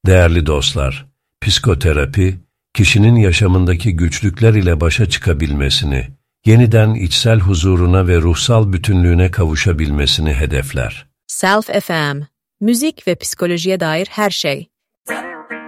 Değerli dostlar, psikoterapi, kişinin yaşamındaki güçlükler ile başa çıkabilmesini, yeniden içsel huzuruna ve ruhsal bütünlüğüne kavuşabilmesini hedefler. Self FM, müzik ve psikolojiye dair her şey.